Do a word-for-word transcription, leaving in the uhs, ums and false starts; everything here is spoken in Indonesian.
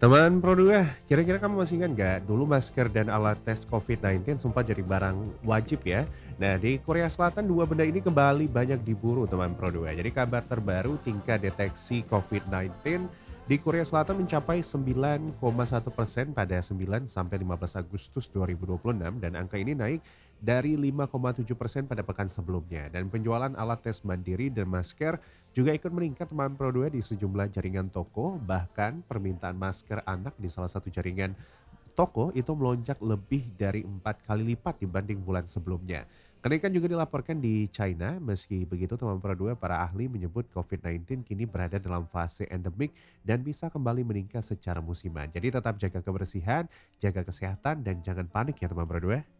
Teman Pro dua, kira-kira kamu masih ingat nggak, dulu masker dan alat tes covid sembilan belas sempat jadi barang wajib ya. Nah, di Korea Selatan dua benda ini kembali banyak diburu teman Pro dua. Jadi kabar terbaru tingkat deteksi covid sembilan belas di Korea Selatan mencapai sembilan koma satu persen pada sembilan sampai lima belas Agustus dua ribu dua puluh enam dan angka ini naik dari lima koma tujuh persen pada pekan sebelumnya. Dan penjualan alat tes mandiri dan masker juga ikut meningkat teman Pro dua di sejumlah jaringan toko, bahkan permintaan masker anak di salah satu jaringan toko itu melonjak lebih dari empat kali lipat dibanding bulan sebelumnya. Kenaikan juga dilaporkan di China, meski begitu teman Pro dua para ahli menyebut covid sembilan belas kini berada dalam fase endemik dan bisa kembali meningkat secara musiman. Jadi tetap jaga kebersihan, jaga kesehatan dan jangan panik ya teman Pro dua.